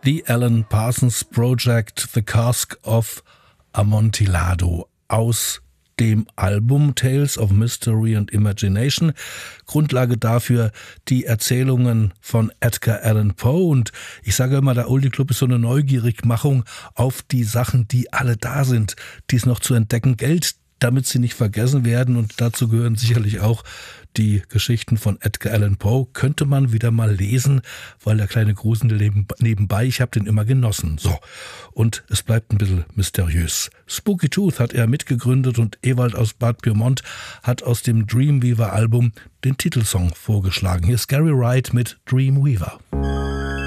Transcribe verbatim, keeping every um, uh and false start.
The Alan Parsons Project, The Cask of Amontillado aus dem Album Tales of Mystery and Imagination. Grundlage dafür die Erzählungen von Edgar Allan Poe. Und ich sage immer, der Oldie Club ist so eine Neugierigmachung auf die Sachen, die alle da sind, die es noch zu entdecken gilt, damit sie nicht vergessen werden. Und dazu gehören sicherlich auch die Geschichten von Edgar Allan Poe. Könnte man wieder mal lesen, weil der kleine Grusel nebenbei, ich habe den immer genossen. So, und es bleibt ein bisschen mysteriös. Spooky Tooth hat er mitgegründet und Ewald aus Bad Pyrmont hat aus dem Dreamweaver Album den Titelsong vorgeschlagen. Hier ist Gary Wright mit Dreamweaver.